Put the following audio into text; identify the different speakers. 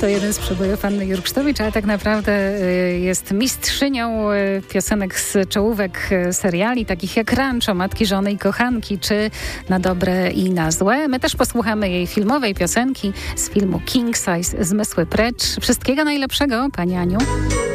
Speaker 1: To jeden z przebojów Anny Jurksztowicz, ale tak naprawdę jest mistrzynią piosenek z czołówek seriali, takich jak Rancho, Matki, Żony i Kochanki, czy Na dobre i na złe. My też posłuchamy jej filmowej piosenki z filmu King Size, Zmysły precz. Wszystkiego najlepszego, Pani Aniu.